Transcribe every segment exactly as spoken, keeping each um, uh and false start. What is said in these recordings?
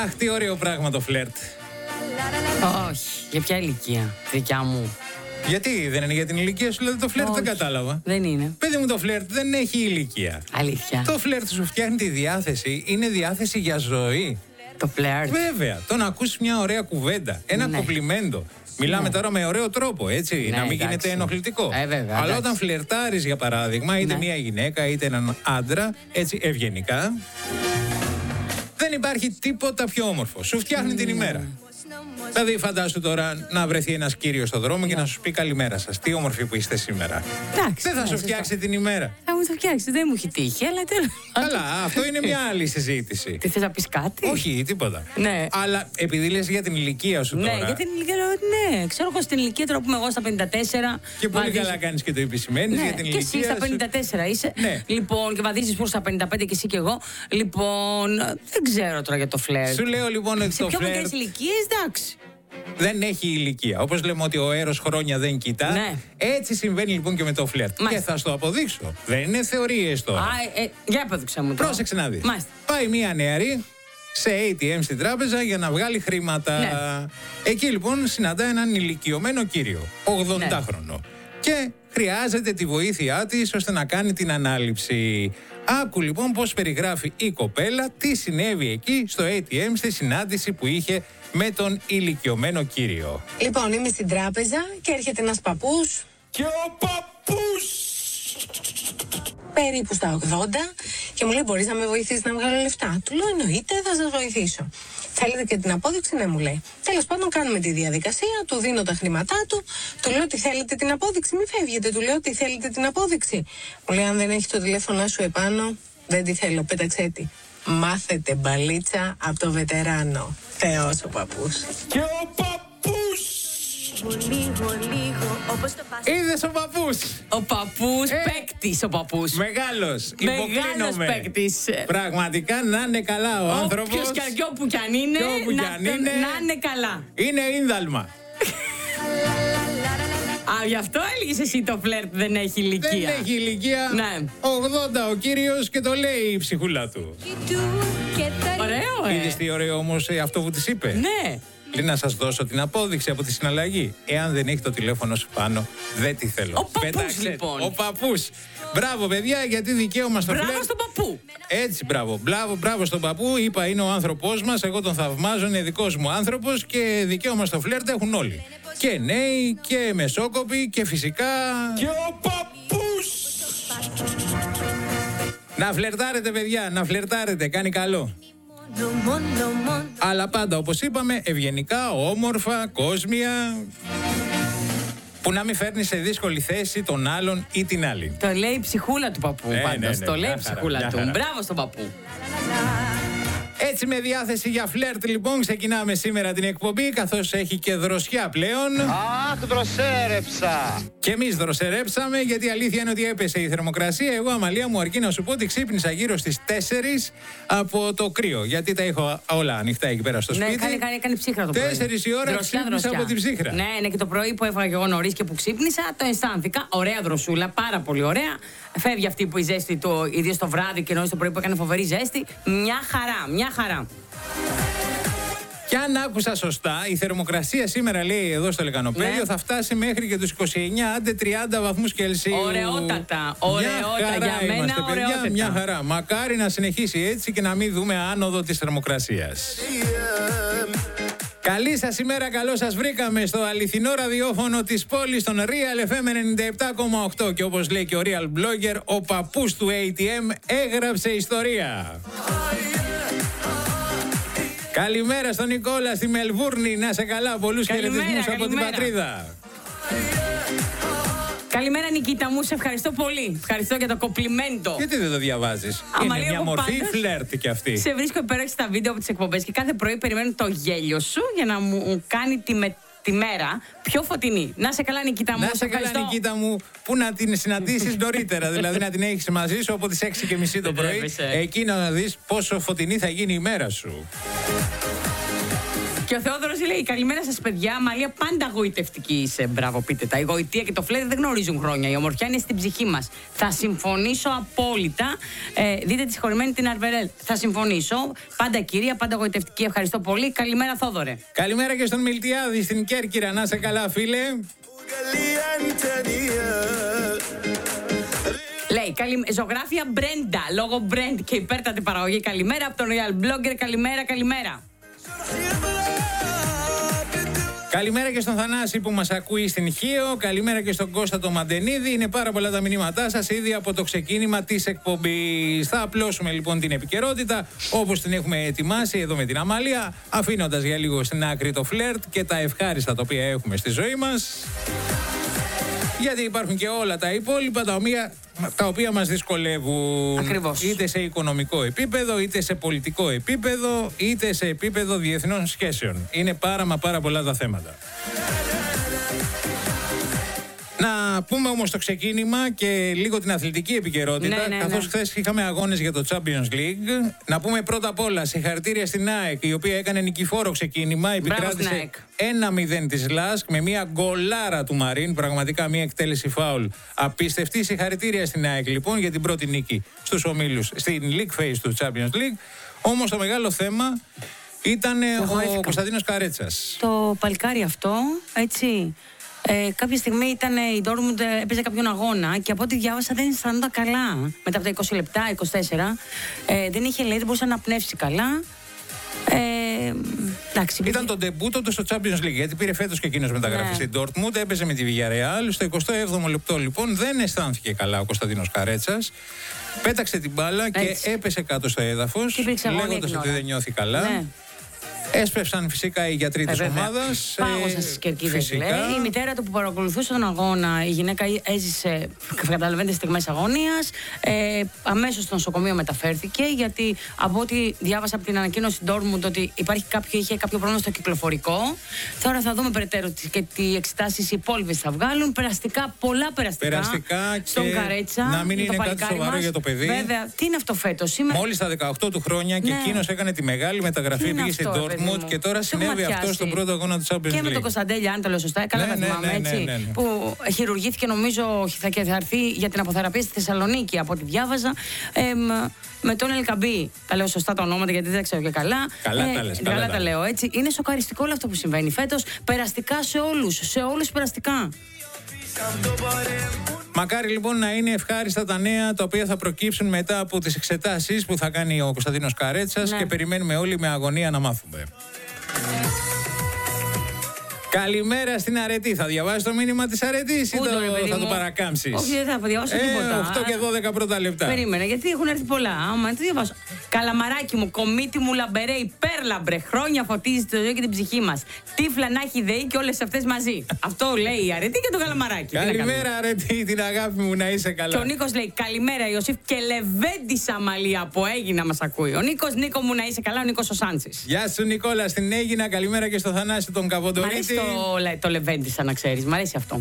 Αχ, τι ωραίο πράγμα το φλερτ. Όχι. Για ποια ηλικία? Δικιά μου. Γιατί δεν είναι για την ηλικία σου, δηλαδή το φλερτ δεν κατάλαβα. Δεν είναι. Παιδί μου, το φλερτ δεν έχει ηλικία. Αλήθεια. Το φλερτ σου φτιάχνει τη διάθεση, είναι διάθεση για ζωή. Το φλερτ. Βέβαια, το να ακούσει μια ωραία κουβέντα, ένα Ναι. κομπλιμέντο. Μιλάμε Ναι. τώρα με ωραίο τρόπο, έτσι, Ναι, να μην εντάξει. γίνεται ενοχλητικό. Ε, βέβαια, Αλλά εντάξει. όταν φλερτάρεις, για παράδειγμα, είτε Ναι. μια γυναίκα είτε έναν άντρα, έτσι ευγενικά, δεν υπάρχει τίποτα πιο όμορφο. Σου φτιάχνει την ημέρα. Δηλαδή, φαντάσου τώρα να βρεθεί ένας κύριος στο δρόμο και να σου πει καλημέρα σας. Τι όμορφοι που είστε σήμερα. Εντάξει, Δεν θα ναι, σου σωστά. φτιάξει την ημέρα. Θα μου το φτιάξει, δεν μου έχει τύχει, αλλά τέλος. Καλά, αυτό είναι μια άλλη συζήτηση. Τι θες να πεις κάτι? Όχι, τίποτα. Ναι. Αλλά επειδή λες για την ηλικία σου Ναι, τώρα. για την ηλικία. Ναι, ξέρω εγώ στην ηλικία τώρα που είμαι εγώ στα πενήντα τέσσερα. Και πολύ βαδίζεις- καλά κάνεις και το επισημαίνεις Ναι, για την και ηλικία εσύ στα σου. πενήντα τέσσερα είσαι. Ναι. Λοιπόν, και βαδίζεις προς τα πενήντα πέντε και εσύ και εγώ. Λοιπόν, δεν ξέρω τώρα για το φλερτ. Σου λέω λοιπόν ότι Σε το πιο φλερτ μικρές ηλικίες, εντάξει. δεν έχει ηλικία. Όπως λέμε ότι ο αέρος χρόνια δεν κοιτά. Ναι. Έτσι συμβαίνει λοιπόν και με το φλερτ. Μάλιστα. Και θα σου το αποδείξω. Δεν είναι θεωρίες τώρα. Α, ε, για απέδειξα μου τώρα. Πρόσεξε να δεις. Μάλιστα. Πάει μία νεαρή σε έι τι εμ στην τράπεζα για να βγάλει χρήματα. Ναι. Εκεί λοιπόν συναντά έναν ηλικιωμένο κύριο, ογδόντα Ναι. χρονών. Και χρειάζεται τη βοήθειά της ώστε να κάνει την ανάληψη. Άκου λοιπόν πώς περιγράφει η κοπέλα τι συνέβη εκεί στο έι τι εμ στη συνάντηση που είχε με τον ηλικιωμένο κύριο. Λοιπόν, είμαι στην τράπεζα και έρχεται ένας παππούς Και ο παππούς! περίπου στα ογδόντα και μου λέει: μπορείς να με βοηθήσεις να βγάλω λεφτά? Του λέω: εννοείται, θα σας βοηθήσω. Θέλετε και την απόδειξη? Ναι, μου λέει. Τέλος πάντων, κάνουμε τη διαδικασία, του δίνω τα χρήματά του, του λέω: τι θέλετε την απόδειξη? Μη φεύγετε, του λέω: τι θέλετε την απόδειξη? Μου λέει: αν δεν έχει το τηλέφωνο σου επάνω, δεν τη θέλω, πέταξέ τη. Μάθετε μπαλίτσα από το βετεράνο. Θεός ο παππούς. Και ο παππούς! Είδες ο παππούς! Ο παππούς Ε. παίκτης, ο παππούς. Μεγάλος, Μεγάλος υποκλίνομαι. παίκτης. Πραγματικά να είναι καλά ο άνθρωπος. Όποιος και αν- όπου κι αν είναι, Κι όπου κι να, αν τον- είναι. να είναι καλά. Είναι ίνδαλμα. Α, γι' αυτό έλεγες εσύ το φλερτ δεν έχει ηλικία. Δεν έχει ηλικία. Ναι. ογδόντα ο κύριος και το λέει η ψυχούλα του. Ωραίο, ε. Είδες τι ωραίο όμως ε, αυτό που της είπε. Ναι. Λέει να σας δώσω την απόδειξη από τη συναλλαγή. Εάν δεν έχει το τηλέφωνο σου πάνω, δεν τη θέλω. Ο παππούς, Πέταξε. λοιπόν. Ο παππούς. Μπράβο παιδιά, γιατί δικαίωμα στο Μπράβο φλερτ. στον παππού. Έτσι, μπράβο. Μπράβο, μπράβο στον παππού. Είπα, είναι ο άνθρωπός μας. Εγώ τον θαυμάζω. Είναι δικός μου άνθρωπος και δικαίωμα στο φλερτ έχουν όλοι. Και νέοι και μεσόκοποι και φυσικά. Και ο παππούς! Να φλερτάρετε, παιδιά, να φλερτάρετε. Κάνει καλό. Αλλά πάντα, όπως είπαμε, ευγενικά, όμορφα, κόσμια. Που να μην φέρνει σε δύσκολη θέση τον άλλον ή την άλλη. Το λέει η ψυχούλα του παππού Ναι, πάντως. ναι, ναι, το μια λέει η χαρά, ψυχούλα μια του. χαρά. Μπράβο στον παππού. Έτσι με διάθεση για φλερτ λοιπόν ξεκινάμε σήμερα την εκπομπή καθώς έχει και δροσιά πλέον. Αχ, δροσέρεψα! Και εμείς δροσερέψαμε γιατί η αλήθεια είναι ότι έπεσε η θερμοκρασία. Εγώ, Αμαλία μου, αρκεί να σου πω ότι ξύπνησα γύρω στις τέσσερις από το κρύο. Γιατί τα έχω όλα ανοιχτά εκεί πέρα στο Ναι, σπίτι. κάνει, κάνει, κάνει ψύχρα το πρωί. Τέσσερις η ώρα Δροσιά, ξύπνησα δροσιά. από την ψύχρα. Ναι, ναι, και το πρωί που έφαγα και εγώ νωρίς και που ξύπνησα, το αισθάνθηκα. Ωραία δροσούλα, πάρα πολύ ωραία. Φεύγει αυτή που η ζέστη, το, ιδίως το βράδυ και νωρίς το πρωί που έκανε φοβερή ζέστη. Μια χαρά, μια χαρά. Και αν άκουσα σωστά, η θερμοκρασία σήμερα, λέει εδώ στο Λεκανοπέδιο, Ναι. θα φτάσει μέχρι και τους είκοσι εννιά, άντε τριάντα βαθμούς Κελσίου. Ωραιότατα, ωραιότατα. Μια χαρά Για μένα, είμαστε, παιδιά, ωραιότατα. μια χαρά. Μακάρι να συνεχίσει έτσι και να μην δούμε άνοδο της θερμοκρασίας. Καλή σας ημέρα, καλώς σας βρήκαμε στο αληθινό ραδιόφωνο της πόλης, των Real εφ εμ ενενήντα επτά κόμμα οκτώ. Και όπως λέει και ο Real Blogger, ο παππούς του έι τι εμ έγραψε ιστορία. Καλημέρα στον Νικόλα στη Μελβούρνη. Να σε καλά, πολλούς Καλημέρα, χαιρετισμούς από την καλημέρα. πατρίδα. Καλημέρα Νικήτα μου, σε ευχαριστώ πολύ. Ευχαριστώ για το κοπλιμέντο. Γιατί δεν το διαβάζεις? Άμα Είναι λίγο μια μορφή πάντως φλερτ και αυτή. Σε βρίσκω υπέροχη στα βίντεο από τις εκπομπές και κάθε πρωί περιμένω το γέλιο σου για να μου κάνει τη, με, τη μέρα πιο φωτεινή. Να σε καλά Νικήτα μου, Να σε σε καλά, ευχαριστώ. Νικήτα μου, που να την συναντήσεις νωρίτερα. Δηλαδή να την έχεις μαζί σου από τις έξι και μισή το Δεν πρωί. τρέπεσαι. Εκεί να δεις πόσο φωτεινή θα γίνει η μέρα σου. Και ο Θεόδωρος λέει: καλημέρα σας, παιδιά. Μαλία, πάντα γοητευτική είσαι. Μπράβο, πείτε τα. Η γοητεία και το φλερ δεν γνωρίζουν χρόνια. Η ομορφιά είναι στην ψυχή μας. Θα συμφωνήσω απόλυτα. Ε, δείτε τη συγχωρημένη την Αρβερέλ. Θα συμφωνήσω. Πάντα κυρία, πάντα γοητευτική. Ευχαριστώ πολύ. Καλημέρα, Θόδωρε. Καλημέρα και στον Μιλτιάδη στην Κέρκυρα. Να σε καλά, φίλε. Λέει, καλη... ζωγράφια Μπρέντα, λόγω Μπρέντ και υπέρτατη παραγωγή. Καλημέρα από τον Real Blogger. Καλημέρα, καλημέρα. Καλημέρα και στον Θανάση που μας ακούει στην Χίο. Καλημέρα και στον Κώστα το Μαντενίδη. Είναι πάρα πολλά τα μηνύματά σας ήδη από το ξεκίνημα της εκπομπής. Θα απλώσουμε λοιπόν την επικαιρότητα όπως την έχουμε ετοιμάσει εδώ με την Αμάλια, αφήνοντας για λίγο στην άκρη το φλερτ και τα ευχάριστα τα οποία έχουμε στη ζωή μας. Γιατί υπάρχουν και όλα τα υπόλοιπα τα οποία, τα οποία μας δυσκολεύουν. Ακριβώς. Είτε σε οικονομικό επίπεδο, είτε σε πολιτικό επίπεδο, είτε σε επίπεδο διεθνών σχέσεων. Είναι πάρα μα πάρα πολλά τα θέματα. Να πούμε όμως το ξεκίνημα και λίγο την αθλητική επικαιρότητα. Ναι, ναι, καθώς ναι. χθες είχαμε αγώνες για το Champions League. Να πούμε πρώτα απ' όλα συγχαρητήρια στην ΑΕΚ, η οποία έκανε νικηφόρο ξεκίνημα. Επικράτησε ένα μηδέν της ΛΑΣΚ με μια γκολάρα του Μαρίν. Πραγματικά μια εκτέλεση φάουλ απίστευτη. Συγχαρητήρια στην ΑΕΚ λοιπόν για την πρώτη νίκη στους ομίλους, στην League Phase του Champions League. Όμως το μεγάλο θέμα ήταν ο Κωνσταντίνος Καρέτσας. Το παλικάρι αυτό, έτσι. Ε, κάποια στιγμή ήταν η Ντόρμουντ, έπαιζε κάποιον αγώνα και από ό,τι διάβασα δεν αισθάνονταν καλά. Μετά από τα είκοσι λεπτά, είκοσι τέσσερα, ε, δεν είχε, λέει, δεν μπορούσε να πνεύσει καλά. Ε, εντάξει, ήταν το ντεμπούτο του στο Champions League, γιατί πήρε φέτος και εκείνος μεταγραφή, ναι, στην Dortmund, έπαιζε με τη Villarreal. Στο εικοστό έβδομο λεπτό λοιπόν δεν αισθάνθηκε καλά ο Κωνσταντίνος Καρέτσας. Πέταξε την μπάλα και έτσι έπεσε κάτω στο έδαφος, λέγοντας ότι δεν νιώθει καλά. Ναι. Έσπευσαν φυσικά οι γιατροί της ομάδας. Πάγωσαν στις κερκίδες, λέει. Η μητέρα του που παρακολουθούσε τον αγώνα, η γυναίκα έζησε, καταλαβαίνετε, στιγμές αγωνίας. Ε, αμέσως στο νοσοκομείο μεταφέρθηκε, γιατί από ό,τι διάβασα από την ανακοίνωση Dortmund ότι υπάρχει κάποιο, είχε κάποιο πρόβλημα στο κυκλοφορικό. Τώρα θα δούμε περαιτέρω και τι εξετάσεις οι υπόλοιπες θα βγάλουν. Περαστικά, πολλά περαστικά. Περαστικά στον και Καρέτσα. Να μην είναι κάτι σοβαρό μας για το παιδί. Βέβαια, τι είναι αυτό φέτος σήμερα. Μόλις τα δεκαοκτώ του χρόνια και ναι, εκείνος έκανε τη μεγάλη μεταγραφή, πήγε στην Dortmund. Και τώρα συνέβη αυτό στον πρώτο αγώνα του Champions League. Και με τον Κωνσταντέλια, αν το λέω σωστά, καλά, ναι, τα θυμάμαι, ναι, ναι, έτσι. Ναι, ναι, ναι. Που χειρουργήθηκε, νομίζω, θα και θα έρθει για την αποθεραπεία στη Θεσσαλονίκη, από ό,τι διάβαζα. Ε, με τον Ελκαμπή. Τα λέω σωστά τα ονόματα, γιατί δεν ξέρω και καλά. Καλά ε, τα λες, καλά, καλά τα λέω, έτσι. Είναι σοκαριστικό όλο αυτό που συμβαίνει φέτος. Περαστικά σε όλους. Σε όλους περαστικά. Μακάρι λοιπόν να είναι ευχάριστα τα νέα τα οποία θα προκύψουν μετά από τις εξετάσεις που θα κάνει ο Κωνσταντίνος Καρέτσας, ναι, και περιμένουμε όλοι με αγωνία να μάθουμε. Καλημέρα στην Αρετή. Θα διαβάσει το μήνυμα της Αρετής ή το, θα το παρακάμψεις? Όχι, δεν θα διαβάσω ε, τίποτα. οκτώ και δώδεκα πρώτα λεπτά. Περίμενε, γιατί έχουν έρθει πολλά. Άμα δεν διαβάσω. Καλαμαράκι μου, κομίτι μου λαμπερέ, υπέρλαμπρε. Χρόνια φωτίζει το ζωή και την ψυχή μας. Τύφλα να έχει ΔΕΗ και όλες αυτές μαζί. Αυτό λέει η Αρετή και το Καλαμαράκι. Καλημέρα, Αρετή, την αγάπη μου, να είσαι καλά. Και ο Νίκος λέει: καλημέρα, Ιωσήφ και Λεβέντης Αμαλία από Έγινα μας ακούει. Ο Νίκος, Νίκο μου, να είσαι καλά, ο Νίκος ο Σάντσης. Γεια σου, Νικόλα, στην Έγινα. Καλημέρα και στο Θανάση τον Καβοντορίτη. Το, το Λεβέντης, να ξέρεις. Μ' αρέσει αυτό.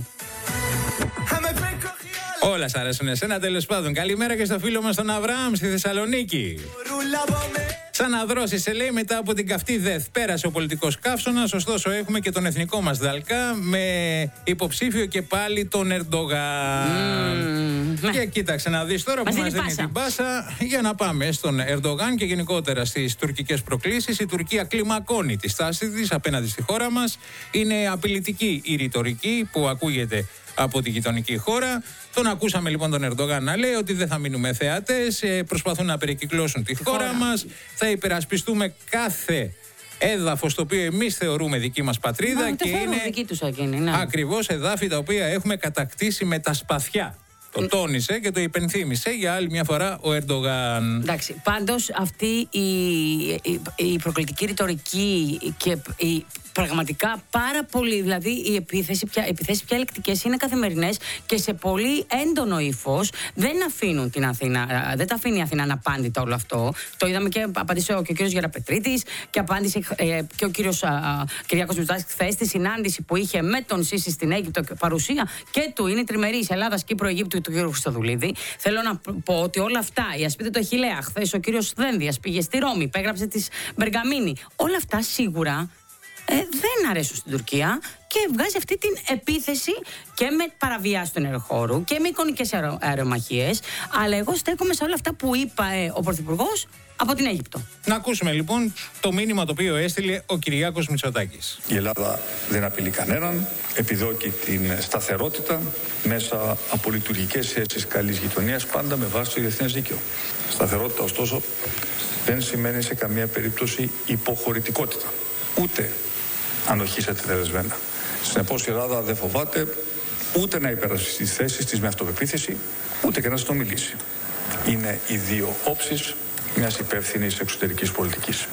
Όλα σ' αρέσουν εσένα, τέλος πάντων. Καλημέρα και στο φίλο μας τον Αβραάμ στη Θεσσαλονίκη. Σαν να δρώσει, σε λέει, μετά από την καυτή ΔΕΘ πέρασε ο πολιτικός καύσωνας, ωστόσο έχουμε και τον εθνικό μας Δαλκά με υποψήφιο και πάλι τον Ερντογάν. Mm. Και κοίταξε να δεις τώρα που μας δίνει την πάσα για να πάμε στον Ερντογάν και γενικότερα στις τουρκικές προκλήσεις. Η Τουρκία κλιμακώνει τη στάση της απέναντι στη χώρα μας. Είναι απειλητική η ρητορική που ακούγεται από τη γειτονική χώρα. Τον ακούσαμε λοιπόν τον Ερντογάν να λέει ότι δεν θα μείνουμε θεατές, προσπαθούν να περικυκλώσουν τη, τη χώρα, χώρα μας, θα υπερασπιστούμε κάθε έδαφος το οποίο εμείς θεωρούμε δική μας πατρίδα. Μα, και είναι δική τους εκείνη, ναι, ακριβώς εδάφη τα οποία έχουμε κατακτήσει με τα σπαθιά. Το τόνισε και το υπενθύμησε για άλλη μια φορά ο Ερντογάν. Εντάξει, πάντως αυτή η, η, η προκλητική ρητορική και η πραγματικά πάρα πολύ, δηλαδή οι επιθέσεις πια, επιθέσεις πια ελεκτικές είναι καθημερινές και σε πολύ έντονο ύφος δεν αφήνουν την Αθήνα, δεν τα αφήνει η Αθήνα αναπάντητα όλο αυτό. Το είδαμε και απάντησε και ο κύριος Γεραπετρίτης και απάντησε ε, και ο κύριος Κυριάκος Μητσοτάκης χθες στη συνάντηση που είχε με τον Σίση στην Αίγυπτο, παρουσία και του είναι τριμερής Ελλάδας, Κύπρο, Αιγύπτου του κύριου Χριστοδουλίδη. Θέλω να πω ότι όλα αυτά, η ασπίδα του Αχιλλέα, χθες ο κύριος Δένδιας πήγε στη Ρώμη, υπέγραψε τη Μπεργαμίνη. Όλα αυτά σίγουρα ε, δεν αρέσουν στην Τουρκία και βγάζει αυτή την επίθεση και με παραβιάση του ενεργοχώρου και με εικονικές αερομαχίες. Αλλά εγώ στέκομαι σε όλα αυτά που είπε ε, ο Πρωθυπουργός από την Αίγυπτο. Να ακούσουμε λοιπόν το μήνυμα το οποίο έστειλε ο Κυριάκος Μητσοτάκης. Η Ελλάδα δεν απειλεί κανέναν, επιδόκει την σταθερότητα μέσα από λειτουργικές σχέσεις καλής γειτονίας, πάντα με βάση το διεθνές δίκαιο. Σταθερότητα, ωστόσο, δεν σημαίνει σε καμία περίπτωση υποχωρητικότητα, ούτε ανοχή σε τετελεσμένα. Συνεπώς η Ελλάδα δεν φοβάται ούτε να υπερασπιστεί τις θέσεις της με αυτοπεποίθηση, ούτε και να στο μιλήσει. Είναι οι δύο όψεις μιας υπεύθυνης εξωτερικής πολιτικής.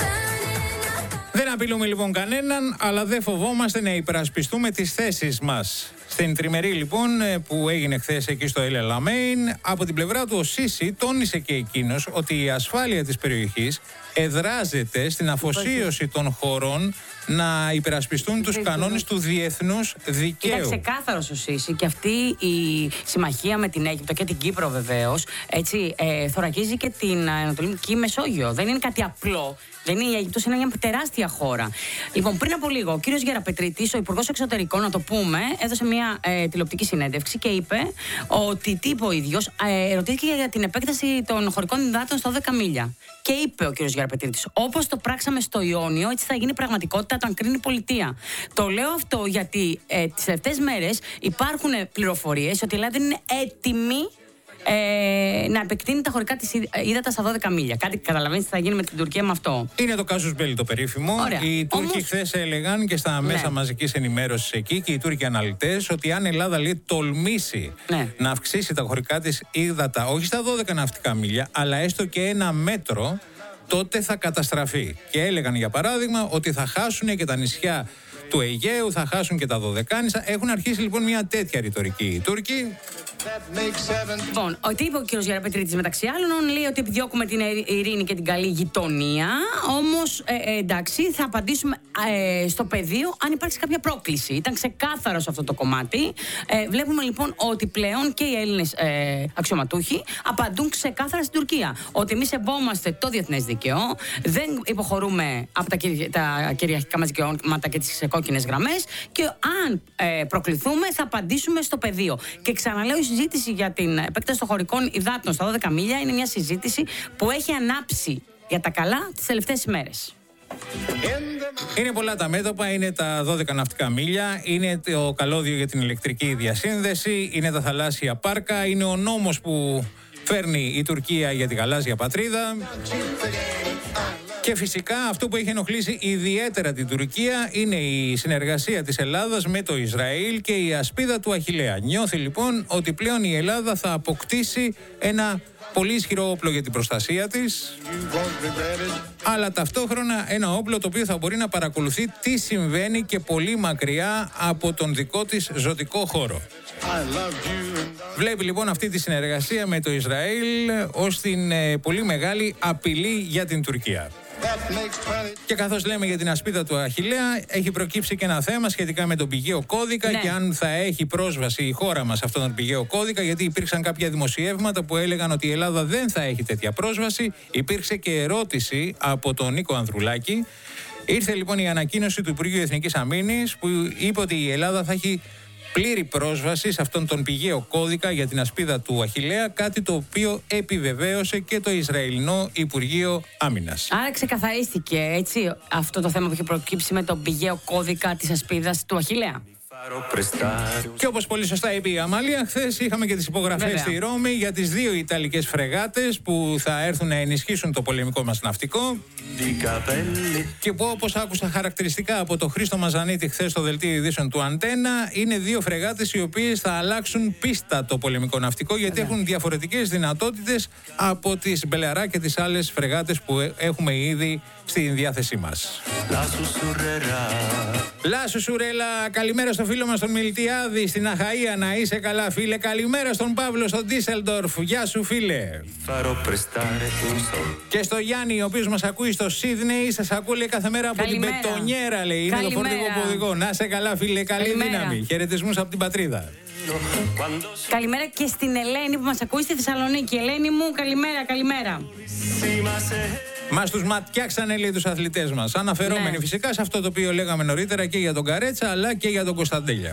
Δεν απειλούμε λοιπόν κανέναν, αλλά δεν φοβόμαστε να υπερασπιστούμε τις θέσεις μας. Στην τριμερή λοιπόν που έγινε χθες εκεί στο El Alamein, από την πλευρά του ο Σίση τόνισε και εκείνος ότι η ασφάλεια της περιοχής εδράζεται στην αφοσίωση των χωρών να υπερασπιστούν τους κανόνες του διεθνούς δικαίου. Ήταν ξεκάθαρος ο Σίση και αυτή η συμμαχία με την Αίγυπτο και την Κύπρο βεβαίως, έτσι, ε, θωρακίζει και την Ανατολική Μεσόγειο. Δεν είναι κάτι απλό. Δεν είναι η Αίγυπτος, είναι μια τεράστια χώρα. Λοιπόν, πριν από λίγο, ο κύριος Γεραπετρίτης, ο Υπουργός Εξωτερικών, να το πούμε, έδωσε μια ε, τηλεοπτική συνέντευξη και είπε ότι τι είπε ο ίδιος, ε, ερωτήθηκε για την επέκταση των χωρικών υδάτων στα δώδεκα μίλια. Και είπε ο κύριος Γεραπετρίτης, όπως το πράξαμε στο Ιόνιο, έτσι θα γίνει πραγματικότητα όταν κρίνει η πολιτεία. Το λέω αυτό γιατί ε, τις τελευταίες μέρες υπάρχουν πληροφορίες ότι η Ελλάδα είναι έτοιμη Ε, να επεκτείνει τα χωρικά της ύδατα στα δώδεκα μίλια. Κάτι καταλαβαίνεις τι θα γίνει με την Τουρκία με αυτό. Είναι το casus belli το περίφημο. Ωραία. Οι Τούρκοι Όμως... χθες έλεγαν και στα μέσα ναι. μαζικής ενημέρωσης εκεί και οι Τούρκοι αναλυτές ότι αν η Ελλάδα λέει τολμήσει ναι. να αυξήσει τα χωρικά της ύδατα όχι στα δώδεκα ναυτικά μίλια, αλλά έστω και ένα μέτρο, τότε θα καταστραφεί. Και έλεγαν για παράδειγμα ότι θα χάσουν και τα νησιά του Αιγαίου, θα χάσουν και τα Δωδεκάνησα. Έχουν αρχίσει λοιπόν μια τέτοια ρητορική οι Τούρκοι. Λοιπόν, ό,τι είπε ο κ. Γεραπετρίτης μεταξύ άλλων, λέει ότι επιδιώκουμε την ειρήνη και την καλή γειτονία. Όμως, ε, ε, εντάξει, θα απαντήσουμε ε, στο πεδίο αν υπάρξει κάποια πρόκληση. Ήταν ξεκάθαρο σε αυτό το κομμάτι. Ε, βλέπουμε λοιπόν ότι πλέον και οι Έλληνες ε, αξιωματούχοι απαντούν ξεκάθαρα στην Τουρκία. Ότι εμείς σεβόμαστε το διεθνές δίκαιο, δεν υποχωρούμε από τα, κυρι, τα κυριαρχικά μας δικαιώματα και τις κόκκινες γραμμές και αν ε, προκληθούμε θα απαντήσουμε στο πεδίο. Και ξαναλέω, η συζήτηση για την επέκταση των χωρικών υδάτων στα δώδεκα μίλια είναι μια συζήτηση που έχει ανάψει για τα καλά τις τελευταίες ημέρες. Είναι πολλά τα μέτωπα, είναι τα δώδεκα ναυτικά μίλια, είναι το καλώδιο για την ηλεκτρική διασύνδεση, είναι τα θαλάσσια πάρκα, είναι ο νόμος που φέρνει η Τουρκία για τη γαλάζια πατρίδα. Και φυσικά αυτό που έχει ενοχλήσει ιδιαίτερα την Τουρκία είναι η συνεργασία της Ελλάδας με το Ισραήλ και η ασπίδα του Αχιλλέα. Νιώθει λοιπόν ότι πλέον η Ελλάδα θα αποκτήσει ένα πολύ ισχυρό όπλο για την προστασία της, αλλά ταυτόχρονα ένα όπλο το οποίο θα μπορεί να παρακολουθεί τι συμβαίνει και πολύ μακριά από τον δικό της ζωτικό χώρο. Βλέπει λοιπόν αυτή τη συνεργασία με το Ισραήλ ως την ε, πολύ μεγάλη απειλή για την Τουρκία. Και καθώς λέμε για την ασπίδα του Αχιλλέα, έχει προκύψει και ένα θέμα σχετικά με τον πηγαίο κώδικα, ναι. και αν θα έχει πρόσβαση η χώρα μας σε αυτόν τον πηγαίο κώδικα, γιατί υπήρξαν κάποια δημοσιεύματα που έλεγαν ότι η Ελλάδα δεν θα έχει τέτοια πρόσβαση. Υπήρξε και ερώτηση από τον Νίκο Ανδρουλάκη. Ήρθε λοιπόν η ανακοίνωση του Υπουργείου Εθνικής Αμήνης που είπε ότι η Ελλάδα θα έχει πλήρη πρόσβαση σε αυτόν τον πηγαίο κώδικα για την ασπίδα του Αχιλλέα, κάτι το οποίο επιβεβαίωσε και το Ισραηλινό Υπουργείο Άμυνας. Άρα ξεκαθαρίστηκε έτσι αυτό το θέμα που είχε προκύψει με τον πηγαίο κώδικα της ασπίδας του Αχιλλέα. Και όπως πολύ σωστά είπε η Αμάλια, χθες είχαμε και τις υπογραφές Βέβαια. στη Ρώμη για τις δύο Ιταλικές φρεγάτες που θα έρθουν να ενισχύσουν το πολεμικό μας ναυτικό. Και που, όπως άκουσα χαρακτηριστικά από το Χρήστο Μαζανίτη χθες στο δελτίο ειδήσεων του Αντένα, είναι δύο φρεγάτες οι οποίες θα αλλάξουν πίστα το πολεμικό ναυτικό, γιατί Βέβαια. έχουν διαφορετικές δυνατότητες από τις Μπελαρά και τις άλλες φρεγάτες που έχουμε ήδη στην διάθεσή μας. Λάσου Σουρέλα, καλημέρα στο φίλο μας τον Μιλτιάδη στην Αχαΐα, να είσαι καλά φίλε. Καλημέρα στον Παύλο στο Ντίσελντορφ, γεια σου φίλε. Και στο Γιάννη, ο οποίος μας ακούει στο Σίδνεϊ, σας ακούω λέει κάθε μέρα από Καλημέρα. την Μπετονιέρα, λέει, είναι Καλημέρα. το φορτηγό που οδηγώ. Να είσαι καλά φίλε, καλή Καλημέρα. δύναμη. Χαιρετισμούς από την πατρίδα. Καλημέρα και στην Ελένη που μας ακούει στη Θεσσαλονίκη. Ελένη μου, καλημέρα, καλημέρα. Μας τους ματιάξανε, λέει, τους αθλητές μας. Αναφερόμενοι, ναι, φυσικά σε αυτό το οποίο λέγαμε νωρίτερα και για τον Καρέτσα αλλά και για τον Κωνσταντέλια.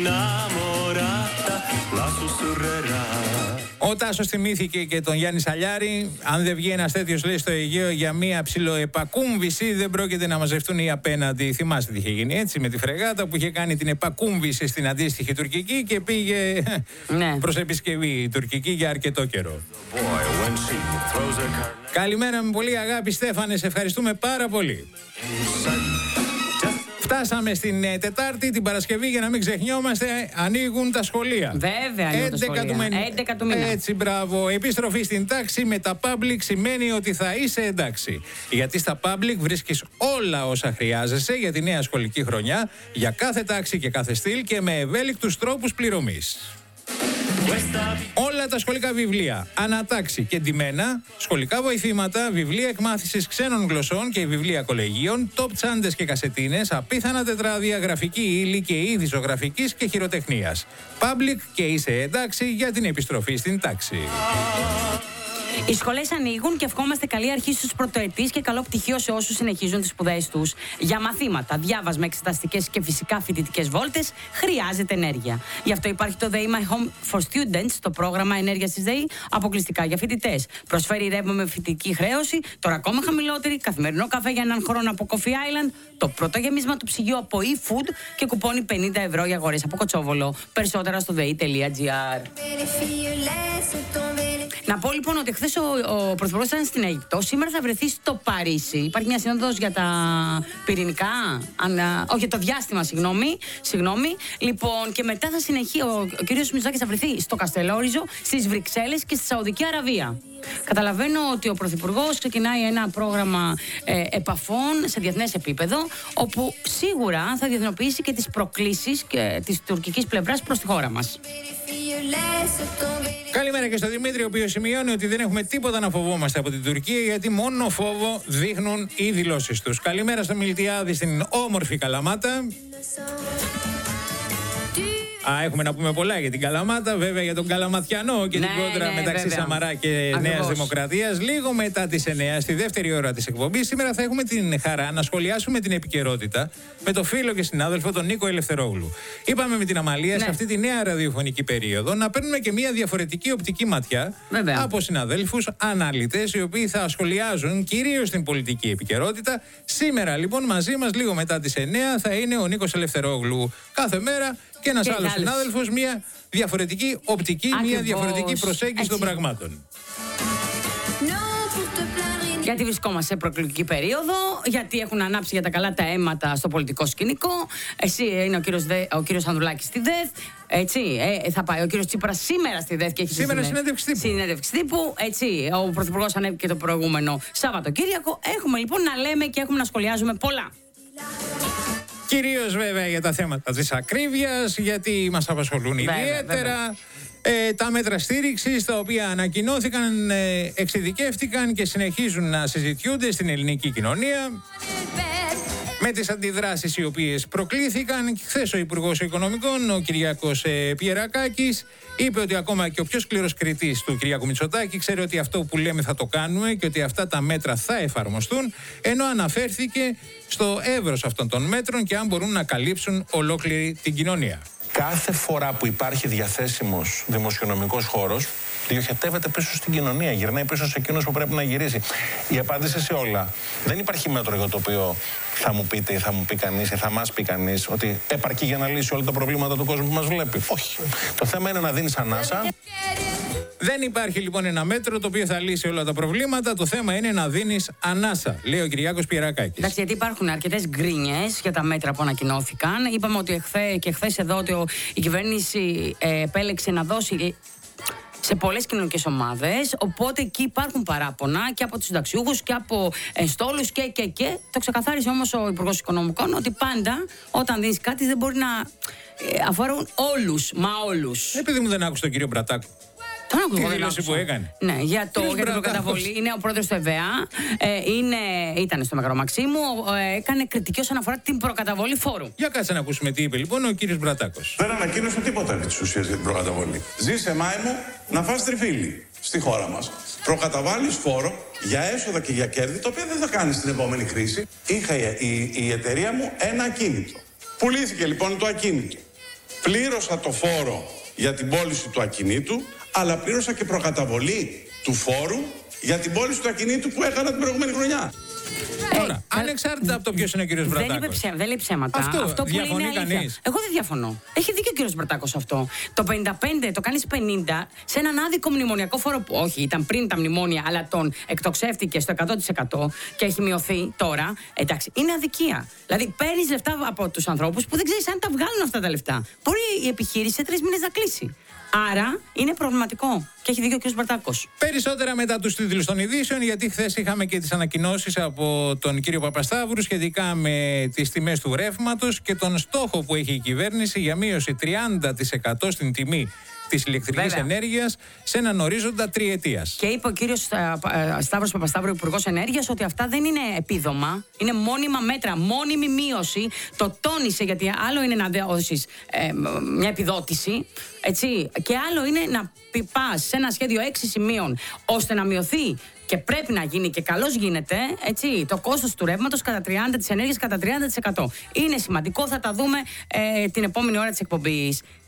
Ο Τάσος θυμήθηκε και τον Γιάννη Σαλιάρη. Αν δεν βγει ένας τέτοιος, λέει, στο Αιγαίο για μία ψιλοεπακούμβηση, δεν πρόκειται να μαζευτούν οι απέναντι. Θυμάστε τι είχε γίνει, έτσι, με τη φρεγάτα που είχε κάνει την επακούμβηση στην αντίστοιχη τουρκική και πήγε, ναι, προς επισκευή η τουρκική για αρκετό καιρό. Καλημέρα με πολύ αγάπη, Στέφανε, σε ευχαριστούμε πάρα πολύ. Φτάσαμε στην ε, Τετάρτη, την Παρασκευή, για να μην ξεχνιόμαστε, ανοίγουν τα σχολεία. Βέβαια, ανοίγουν τα σχολεία. έντεκα του μήνα. Έτσι, μπράβο. Επιστροφή στην τάξη με τα public σημαίνει ότι θα είσαι εντάξει. Γιατί στα public βρίσκεις όλα όσα χρειάζεσαι για τη νέα σχολική χρονιά, για κάθε τάξη και κάθε στυλ και με ευέλικτους τρόπους πληρωμής. Όλα τα σχολικά βιβλία, ανατάξει και ντυμένα, σχολικά βοηθήματα, βιβλία εκμάθησης ξένων γλωσσών και βιβλία κολεγίων, top τσάντες και κασετίνες, απίθανα τετράδια, γραφική ύλη και είδη ζωγραφικής και χειροτεχνίας. Public και είσαι εντάξει για την επιστροφή στην τάξη. Οι σχολές ανοίγουν και ευχόμαστε καλή αρχή στους πρωτοετής και καλό πτυχίο σε όσους συνεχίζουν τις σπουδές τους. Για μαθήματα, διάβασμα, εξεταστικές και φυσικά φοιτητικές βόλτες χρειάζεται ενέργεια. Γι' αυτό υπάρχει το ΔΕΗ My Home for Students, το πρόγραμμα ενέργειας της ΔΕΗ, αποκλειστικά για φοιτητές. Προσφέρει ρεύμα με φοιτητική χρέωση, τώρα ακόμα χαμηλότερη, καθημερινό καφέ για έναν χρόνο από Coffee Island, το πρώτο γεμίσμα του ψυγείου από eFood και κουπόνι πενήντα ευρώ για αγορές από Κοτσόβολο. Περισσότερα στο δei τελεία gr. Να πω λοιπόν ότι χθες ο, ο Πρωθυπουργός ήταν στην Αίγυπτο, σήμερα θα βρεθεί στο Παρίσι. Υπάρχει μια σύνοδος για τα πυρηνικά, αν, όχι για το διάστημα, συγγνώμη, συγγνώμη. Λοιπόν, και μετά θα συνεχίσει, ο, ο κ. Μητσοτάκης θα βρεθεί στο Καστελόριζο, στις Βρυξέλλες και στη Σαουδική Αραβία. Καταλαβαίνω ότι ο Πρωθυπουργός ξεκινάει ένα πρόγραμμα ε, επαφών σε διεθνές επίπεδο, όπου σίγουρα θα διεθνοποιήσει και τις προκλήσεις και της τουρκικής πλευράς προς τη χώρα μας. Καλημέρα και στο Δημήτρη, ο οποίος σημειώνει ότι δεν έχουμε τίποτα να φοβόμαστε από την Τουρκία, γιατί μόνο φόβο δείχνουν οι δηλώσεις τους. Καλημέρα στο Μιλτιάδη στην όμορφη Καλαμάτα. Α, έχουμε να πούμε πολλά για την Καλαμάτα, βέβαια για τον Καλαματιανό και ναι, την κόντρα ναι, μεταξύ βέβαια. Σαμαρά και Ακριβώς. Νέας Δημοκρατίας. Λίγο μετά τις εννιά, στη δεύτερη ώρα της εκπομπής, σήμερα θα έχουμε την χαρά να σχολιάσουμε την επικαιρότητα με το φίλο και συνάδελφο τον Νίκο Ελευθερόγλου. Είπαμε με την Αμαλία ναι. σε αυτή τη νέα ραδιοφωνική περίοδο να παίρνουμε και μια διαφορετική οπτική ματιά βέβαια. από συναδέλφους αναλυτές, οι οποίοι θα σχολιάζουν κυρίως την πολιτική επικαιρότητα. Σήμερα λοιπόν μαζί μας, λίγο μετά τις εννιά, θα είναι ο Νίκος Ελευθερόγλου. Κάθε μέρα. Και ένας άλλος συνάδελφος, μια διαφορετική οπτική, Ακριβώς. μια διαφορετική προσέγγιση Έτσι. των πραγμάτων. Γιατί βρισκόμαστε σε προεκλογική περίοδο, γιατί έχουν ανάψει για τα καλά τα αίματα στο πολιτικό σκηνικό. Εσύ είναι ο κύριος, Δε, ο κύριος Ανδρουλάκης στη ΔΕΘ. Έτσι, ε, θα πάει ο κύριος Τσίπρας σήμερα στη ΔΕΘ και έχει σήμερα συνέντευξη τύπου. Συνέντευξη τύπου. Έτσι, ο Πρωθυπουργός ανέβηκε το προηγούμενο Σαββατοκύριακο. Έχουμε λοιπόν να λέμε και έχουμε να σχολιάζουμε πολλά. Κυρίως βέβαια για τα θέματα της ακρίβειας, γιατί μας απασχολούν βέβαια, ιδιαίτερα. Βέβαια. Ε, τα μέτρα στήριξης, τα οποία ανακοινώθηκαν, ε, εξειδικεύτηκαν και συνεχίζουν να συζητιούνται στην ελληνική κοινωνία. Με τις αντιδράσεις οι οποίες προκλήθηκαν, χθες ο Υπουργός Οικονομικών, ο Κυριάκος ε, Πιερακάκης, είπε ότι ακόμα και ο πιο σκληρός κριτής του Κυριάκου Μητσοτάκη ξέρει ότι αυτό που λέμε θα το κάνουμε και ότι αυτά τα μέτρα θα εφαρμοστούν, ενώ αναφέρθηκε στο εύρος αυτών των μέτρων και αν μπορούν να καλύψουν ολόκληρη την κοινωνία. Κάθε φορά που υπάρχει διαθέσιμος δημοσιονομικός χώρος, διοχετεύεται πίσω στην κοινωνία, γυρνάει πίσω σε εκείνους που πρέπει να γυρίσει. Η απάντηση σε όλα. Δεν υπάρχει μέτρο για το οποίο θα μου πείτε ή θα μου πει κανείς ή θα μας πει κανείς ότι επαρκεί για να λύσει όλα τα προβλήματα του κόσμου που μας βλέπει. Όχι. Το θέμα είναι να δίνεις ανάσα. Δεν υπάρχει λοιπόν ένα μέτρο το οποίο θα λύσει όλα τα προβλήματα. Το θέμα είναι να δίνεις ανάσα, λέει ο Κυριάκος Πιερακάκης. Εντάξει, γιατί υπάρχουν αρκετές γκρίνιες για τα μέτρα που ανακοινώθηκαν. Είπαμε ότι εχθέ, και χθες εδώ ότι ο, η κυβέρνηση ε, επέλεξε να δώσει σε πολλές κοινωνικές ομάδες, οπότε εκεί υπάρχουν παράπονα και από τους συνταξιούχους και από στόλους και, και, και. Το ξεκαθάρισε όμως ο Υπουργός Οικονομικών ότι πάντα όταν δίνεις κάτι δεν μπορεί να ε, αφορούν όλους, μα όλους. Επειδή μου δεν άκουσα τον κύριο Μπρατάκο. Τον άκουσα. Τη δήλωση που έκανε. Ναι, για, το, για την προκαταβολή. Είναι ο πρόεδρος του ΕΒΕΑ. Ε, είναι, ήταν στο Μέγαρο Μαξίμου. Ε, έκανε κριτική όσον αφορά την προκαταβολή φόρου. Για κάτσε να ακούσουμε τι είπε λοιπόν ο κύριος Μπρατάκος. Δεν ανακοίνωσε τίποτα επί της ουσίας για την προκαταβολή. Ζήσε μάη μου να φας τριφύλι. στη χώρα μας, προκαταβάλεις φόρο για έσοδα και για κέρδη, τα οποία δεν θα κάνεις στην επόμενη κρίση. Είχα η, η εταιρεία μου ένα ακίνητο. Πουλήθηκε λοιπόν το ακίνητο. Πλήρωσα το φόρο για την πώληση του ακινήτου, αλλά πλήρωσα και προκαταβολή του φόρου για την πώληση του ακινήτου που έκανα την προηγούμενη χρονιά. Τώρα, ε, ανεξάρτητα από το ποιος είναι ο κύριος Μπρατάκος. Δεν λέει ψέματα. Αυτό, αυτό που διαφωνεί είναι αλήθεια. κανείς? Εγώ δεν διαφωνώ. Έχει δίκιο ο κύριος Μπρατάκος αυτό. Το πενήντα πέντε το κάνεις πενήντα σε έναν άδικο μνημονιακό φόρο που όχι, ήταν πριν τα μνημόνια, αλλά τον εκτοξεύτηκε στο εκατό τοις εκατό και έχει μειωθεί τώρα. Εντάξει, είναι αδικία. Δηλαδή, παίρνεις λεφτά από τους ανθρώπους που δεν ξέρεις αν τα βγάλουν αυτά τα λεφτά. Μπορεί η επιχείρηση σε τρεις μήνες να κλείσει. Άρα είναι προβληματικό. Και έχει δίκιο ο κ. Μπρατάκος. Περισσότερα μετά τους τίτλους των ειδήσεων, γιατί χθες είχαμε και τις ανακοινώσεις από τον κύριο Παπασταύρου σχετικά με τις τιμές του ρεύματος και τον στόχο που έχει η κυβέρνηση για μείωση τριάντα τοις εκατό στην τιμή της ηλεκτρικής ενέργειας σε έναν ορίζοντα τριετίας. Και είπε ο κύριος Σταύρος Παπασταύρου, Υπουργός Ενέργειας, ότι αυτά δεν είναι επίδομα, είναι μόνιμα μέτρα, μόνιμη μείωση. Το τόνισε, γιατί άλλο είναι να δώσεις ε, μια επιδότηση, έτσι, και άλλο είναι να πας σε ένα σχέδιο έξι σημείων ώστε να μειωθεί. Και πρέπει να γίνει και καλώς γίνεται, έτσι, το κόστος του ρεύματος κατά τριάντα, της ενέργειας κατά τριάντα τοις εκατό. Είναι σημαντικό, θα τα δούμε ε, την επόμενη ώρα της εκπομπής.